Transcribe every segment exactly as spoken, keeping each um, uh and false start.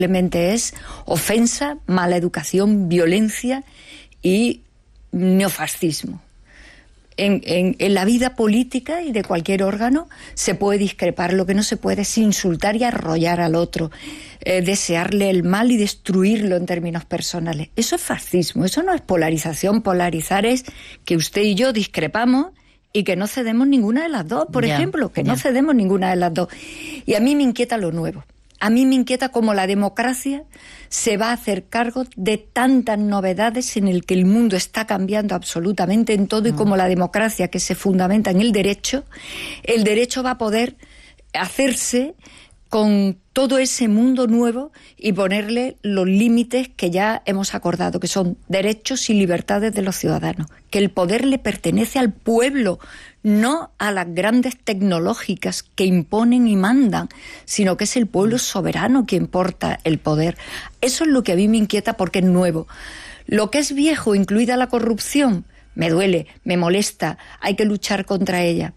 Simplemente es ofensa, mala educación, violencia y neofascismo. En, en, en la vida política y de cualquier órgano se puede discrepar, lo que no se puede es insultar y arrollar al otro, eh, desearle el mal y destruirlo en términos personales. Eso es fascismo, eso no es polarización. Polarizar es que usted y yo discrepamos y que no cedemos ninguna de las dos, por yeah, ejemplo, que yeah. no cedemos ninguna de las dos. Y a mí me inquieta lo nuevo. A mí me inquieta cómo la democracia se va a hacer cargo de tantas novedades en el que el mundo está cambiando absolutamente en todo, y cómo la democracia, que se fundamenta en el derecho, el derecho va a poder hacerse con todo ese mundo nuevo y ponerle los límites que ya hemos acordado, que son derechos y libertades de los ciudadanos, que el poder le pertenece al pueblo, no a las grandes tecnológicas que imponen y mandan, sino que es el pueblo soberano quien porta el poder. Eso es lo que a mí me inquieta, porque es nuevo. Lo que es viejo, incluida la corrupción, me duele, me molesta, hay que luchar contra ella,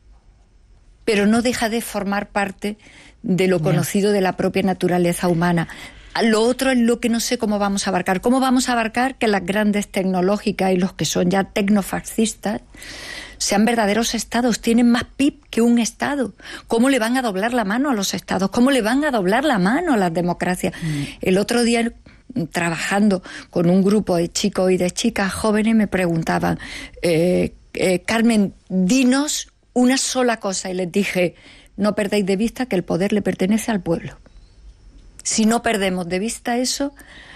pero no deja de formar parte de lo conocido de la propia naturaleza humana. Lo otro es lo que no sé cómo vamos a abarcar. ¿Cómo vamos a abarcar que las grandes tecnológicas y los que son ya tecnofascistas sean verdaderos estados? Tienen más P I B que un estado. ¿Cómo le van a doblar la mano a los estados? ¿Cómo le van a doblar la mano a las democracias? Mm. El otro día, trabajando con un grupo de chicos y de chicas jóvenes, me preguntaban, eh, eh, Carmen, dinos una sola cosa. Y les dije, no perdáis de vista que el poder le pertenece al pueblo. Si no perdemos de vista eso,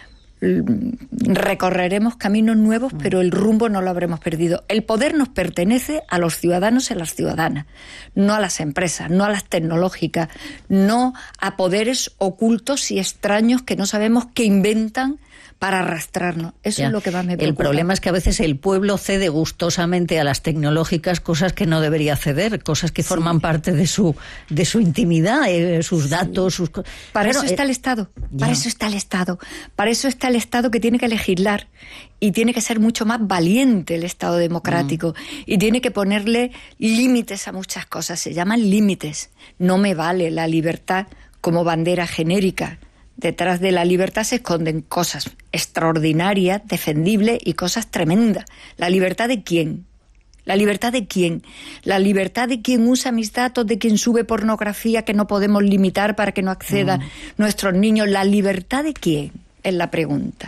recorreremos caminos nuevos, pero el rumbo no lo habremos perdido. El poder nos pertenece a los ciudadanos y a las ciudadanas, no a las empresas, no a las tecnológicas, no a poderes ocultos y extraños que no sabemos qué inventan para arrastrarnos. Eso ya. Es lo que más me preocupa. El problema es que a veces el pueblo cede gustosamente a las tecnológicas cosas que no debería ceder, cosas que forman sí. parte de su de su intimidad, eh, sus sí. datos, sus Para bueno, eso está eh, el Estado, ya. para eso está el Estado, para eso está el Estado, que tiene que legislar y tiene que ser mucho más valiente el Estado democrático mm. y tiene que ponerle límites a muchas cosas. Se llaman límites. No me vale la libertad como bandera genérica. Detrás de la libertad se esconden cosas extraordinarias, defendibles y cosas tremendas. ¿La libertad de quién? ¿La libertad de quién? ¿La libertad de quien usa mis datos, de quien sube pornografía que no podemos limitar para que no accedan mm. nuestros niños? ¿La libertad de quién? Es la pregunta.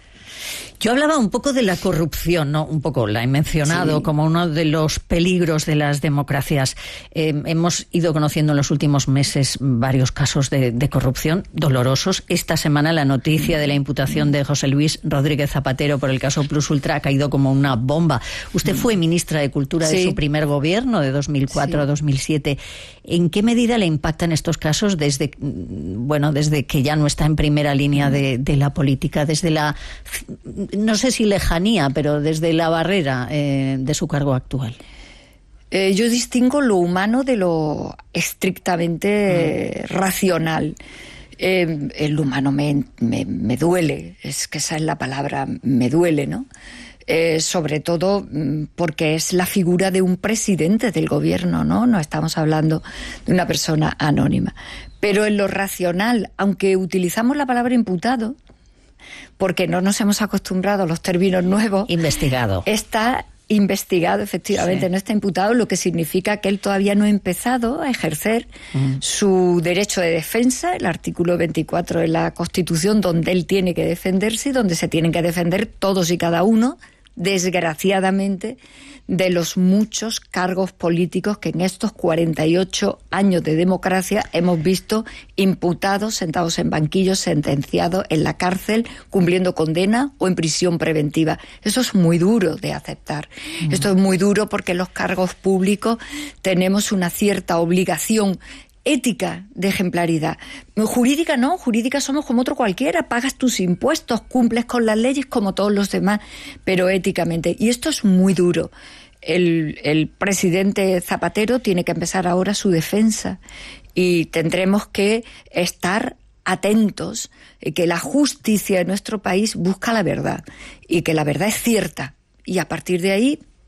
Yo hablaba un poco de la corrupción, ¿no? Un poco la he mencionado sí. como uno de los peligros de las democracias. Eh, hemos ido conociendo en los últimos meses varios casos de, de corrupción dolorosos. Esta semana la noticia de la imputación de José Luis Rodríguez Zapatero por el caso Plus Ultra ha caído como una bomba. Usted fue ministra de Cultura sí. de su primer gobierno, de dos mil cuatro sí. a dos mil siete. ¿En qué medida le impactan estos casos desde, bueno, desde que ya no está en primera línea de, de la política, desde la... no sé si lejanía, pero desde la barrera eh, de su cargo actual? Eh, yo distingo lo humano de lo estrictamente mm. racional. Eh, el humano me, me, me duele, es que esa es la palabra, me duele, ¿no? Eh, sobre todo porque es la figura de un presidente del gobierno, ¿no? No estamos hablando de una persona anónima. Pero en lo racional, aunque utilizamos la palabra imputado, porque no nos hemos acostumbrado a los términos nuevos. Investigado. Está investigado, efectivamente, sí. no está imputado, lo que significa que él todavía no ha empezado a ejercer mm. su derecho de defensa, el artículo veinticuatro de la Constitución, donde él tiene que defenderse y donde se tienen que defender todos y cada uno, desgraciadamente, de los muchos cargos políticos que en estos cuarenta y ocho años de democracia hemos visto imputados, sentados en banquillos, sentenciados en la cárcel, cumpliendo condena o en prisión preventiva. Eso es muy duro de aceptar. Mm. Esto es muy duro porque los cargos públicos tenemos una cierta obligación ética de ejemplaridad. Jurídica no, jurídica somos como otro cualquiera, pagas tus impuestos, cumples con las leyes como todos los demás, pero éticamente. Y esto es muy duro. El, el presidente Zapatero tiene que empezar ahora su defensa y tendremos que estar atentos, que la justicia de nuestro país busca la verdad y que la verdad es cierta. Y a partir de ahí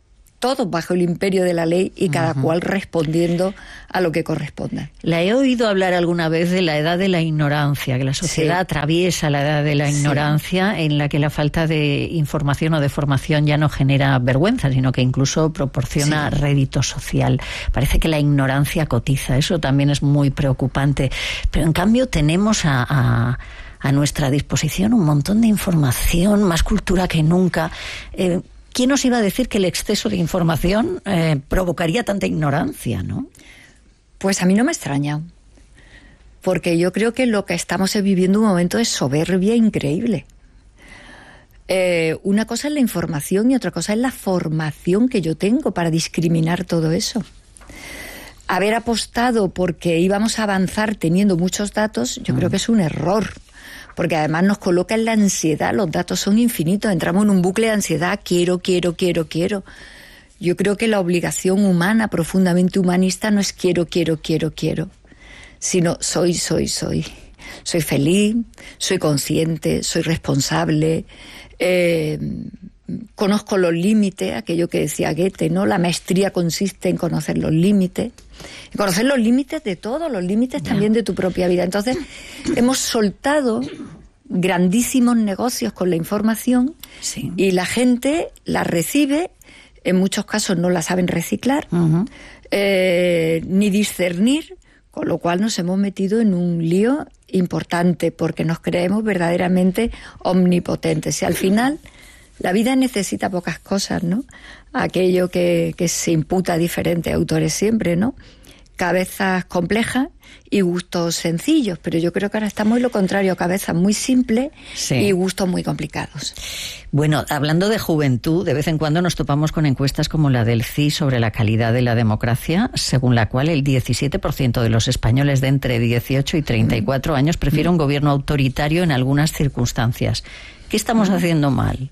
todos bajo el imperio de la ley y cada uh-huh. cual respondiendo a lo que corresponda. La he oído hablar alguna vez de la edad de la ignorancia, que la sociedad sí. atraviesa la edad de la ignorancia, sí. en la que la falta de información o de formación ya no genera vergüenza, sino que incluso proporciona sí. rédito social. Parece que la ignorancia cotiza, eso también es muy preocupante. Pero en cambio tenemos a, a, a nuestra disposición un montón de información, más cultura que nunca. Eh, ¿Quién nos iba a decir que el exceso de información eh, provocaría tanta ignorancia, no? Pues a mí no me extraña, porque yo creo que lo que estamos viviendo un momento de soberbia increíble. Eh, una cosa es la información y otra cosa es la formación que yo tengo para discriminar todo eso. Haber apostado porque íbamos a avanzar teniendo muchos datos, yo mm. creo que es un error. Porque además nos coloca en la ansiedad, los datos son infinitos, entramos en un bucle de ansiedad, quiero, quiero, quiero, quiero. Yo creo que la obligación humana, profundamente humanista, no es quiero, quiero, quiero, quiero, sino soy, soy, soy. Soy feliz, soy consciente, soy responsable, eh, conozco los límites, aquello que decía Goethe, ¿no? La maestría consiste en conocer los límites, en conocer los límites de todo, los límites yeah. también de tu propia vida. Entonces, hemos soltado grandísimos negocios con la información sí. y la gente la recibe, en muchos casos no la saben reciclar, uh-huh. eh, ni discernir, con lo cual nos hemos metido en un lío importante, porque nos creemos verdaderamente omnipotentes. Y al final, la vida necesita pocas cosas, ¿no? Aquello que, que se imputa a diferentes autores siempre, ¿no? Cabezas complejas y gustos sencillos, pero yo creo que ahora estamos en lo contrario, cabezas muy simples sí. y gustos muy complicados. Bueno, hablando de juventud, de vez en cuando nos topamos con encuestas como la del C I sobre la calidad de la democracia, según la cual el diecisiete por ciento de los españoles de entre dieciocho y treinta y cuatro años prefiere un gobierno autoritario en algunas circunstancias. ¿Qué estamos haciendo mal?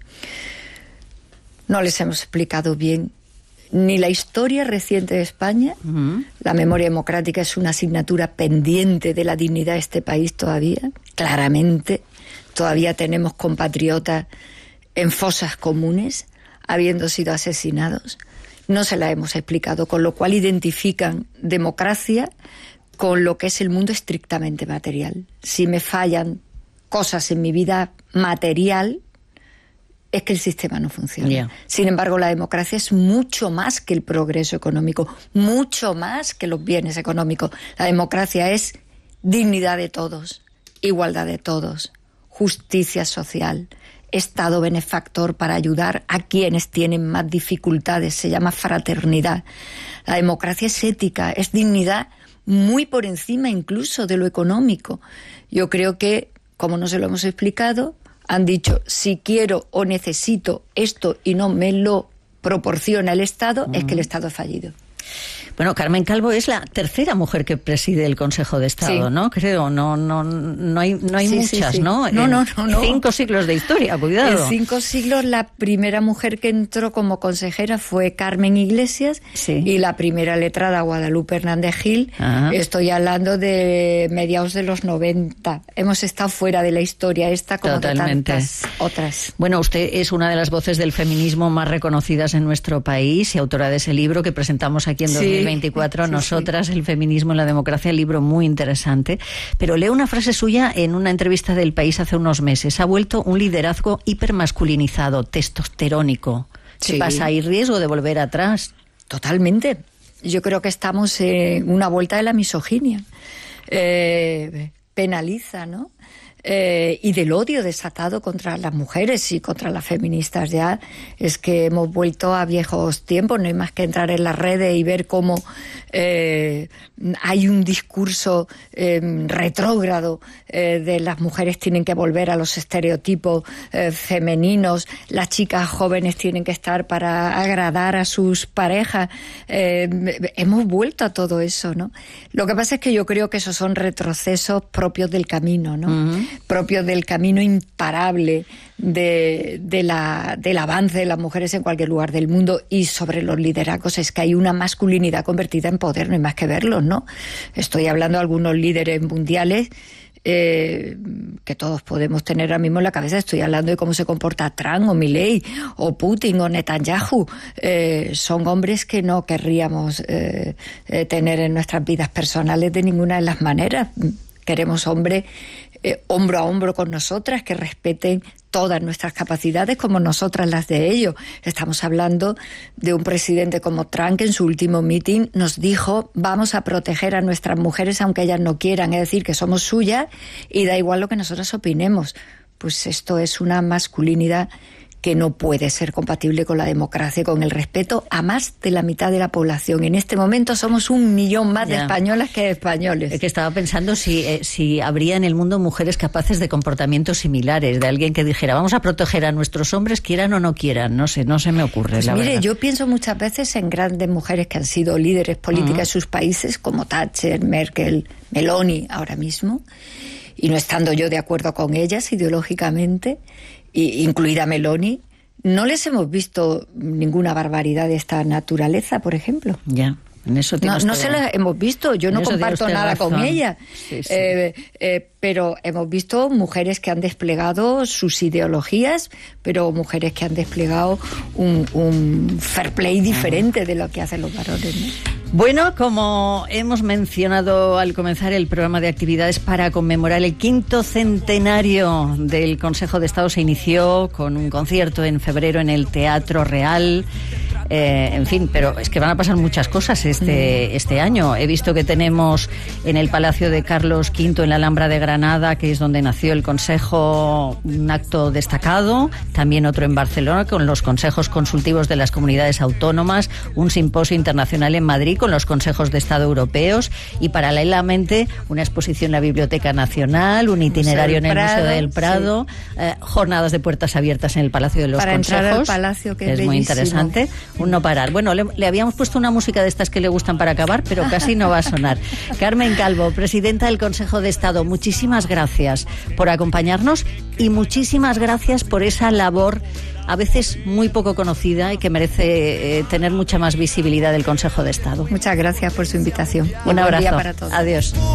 No les hemos explicado bien ni la historia reciente de España. Uh-huh. La memoria democrática es una asignatura pendiente de la dignidad de este país todavía. Claramente, todavía tenemos compatriotas en fosas comunes, habiendo sido asesinados. No se la hemos explicado, con lo cual identifican democracia con lo que es el mundo estrictamente material. Si me fallan cosas en mi vida material, es que el sistema no funciona. Yeah. Sin embargo, la democracia es mucho más que el progreso económico, mucho más que los bienes económicos. La democracia es dignidad de todos, igualdad de todos, justicia social, Estado benefactor para ayudar a quienes tienen más dificultades. Se llama fraternidad. La democracia es ética, es dignidad muy por encima incluso de lo económico. Yo creo que, como no se lo hemos explicado, han dicho, si quiero o necesito esto y no me lo proporciona el Estado, uh-huh. es que el Estado ha fallido. Bueno, Carmen Calvo es la tercera mujer que preside el Consejo de Estado, sí. ¿no? Creo, no, no, no hay, no hay sí, muchas, sí, sí. ¿no? No, no, no, no. Cinco siglos de historia, cuidado. En cinco siglos, la primera mujer que entró como consejera fue Carmen Iglesias sí. y la primera letrada, Guadalupe Hernández Gil. Ajá. Estoy hablando de mediados de los noventa. Hemos estado fuera de la historia esta como Totalmente. De tantas otras. Bueno, usted es una de las voces del feminismo más reconocidas en nuestro país y autora de ese libro que presentamos aquí en dos mil veinticuatro, sí, Nosotras, sí. el feminismo y la democracia, libro muy interesante. Pero leo una frase suya en una entrevista del País hace unos meses. Ha vuelto un liderazgo hipermasculinizado, testosterónico. ¿Qué sí. pasa? ¿Hay riesgo de volver atrás? Totalmente. Yo creo que estamos en una vuelta de la misoginia. Eh, penaliza, ¿no? Eh, y del odio desatado contra las mujeres y contra las feministas. Ya es que hemos vuelto a viejos tiempos, no hay más que entrar en las redes y ver cómo eh, hay un discurso eh, retrógrado eh, de las mujeres tienen que volver a los estereotipos eh, femeninos, las chicas jóvenes tienen que estar para agradar a sus parejas. Eh, hemos vuelto a todo eso, ¿no? Lo que pasa es que yo creo que esos son retrocesos propios del camino, ¿no? Uh-huh. Propios del camino imparable de, de la, del avance de las mujeres en cualquier lugar del mundo. Y sobre los liderazgos es que hay una masculinidad convertida en poder, no hay más que verlo, ¿no? Estoy hablando de algunos líderes mundiales eh, que todos podemos tener ahora mismo en la cabeza. Estoy hablando de cómo se comporta Trump o Milei o Putin o Netanyahu. Eh, son hombres que no querríamos eh, eh, tener en nuestras vidas personales de ninguna de las maneras. Queremos hombres eh, hombro a hombro con nosotras, que respeten todas nuestras capacidades como nosotras las de ellos. Estamos hablando de un presidente como Trump, que en su último meeting nos dijo: vamos a proteger a nuestras mujeres aunque ellas no quieran, es decir, que somos suyas y da igual lo que nosotros opinemos. Pues esto es una masculinidad que no puede ser compatible con la democracia y con el respeto a más de la mitad de la población. En este momento somos un millón más ya. de españolas que de españoles. Es que estaba pensando si, eh, si habría en el mundo mujeres capaces de comportamientos similares, de alguien que dijera: vamos a proteger a nuestros hombres, quieran o no quieran. No sé, no se me ocurre, pues la mire, verdad. Yo pienso muchas veces en grandes mujeres que han sido líderes políticas uh-huh. en sus países, como Thatcher, Merkel, Meloni ahora mismo, y no estando yo de acuerdo con ellas ideológicamente, y, incluida Meloni, no les hemos visto ninguna barbaridad de esta naturaleza, por ejemplo. Ya. En eso no no se las hemos visto, yo en no comparto nada razón. con ella, sí, sí. Eh, eh, pero hemos visto mujeres que han desplegado sus ideologías, pero mujeres que han desplegado un, un fair play diferente de lo que hacen los varones, ¿no? Bueno, como hemos mencionado al comenzar el programa de actividades para conmemorar el quinto centenario del Consejo de Estado, se inició con un concierto en febrero en el Teatro Real. Eh, en fin, pero es que van a pasar muchas cosas este, este año. He visto que tenemos en el Palacio de Carlos quinto, en la Alhambra de Granada, que es donde nació el Consejo, un acto destacado. También otro en Barcelona, con los consejos consultivos de las comunidades autónomas. Un simposio internacional en Madrid con los consejos de Estado europeos. Y paralelamente una exposición en la Biblioteca Nacional, un itinerario en el Museo del Prado, sí. eh, jornadas de puertas abiertas en el Palacio de los Para Consejos. Entrar al Palacio, que, que es, es muy interesante. Un no parar. Bueno, le, le habíamos puesto una música de estas que le gustan para acabar, pero casi no va a sonar. Carmen Calvo, presidenta del Consejo de Estado, muchísimas gracias por acompañarnos y muchísimas gracias por esa labor a veces muy poco conocida y que merece eh, tener mucha más visibilidad del Consejo de Estado. Muchas gracias por su invitación. Un abrazo. Buen día para todos. Adiós.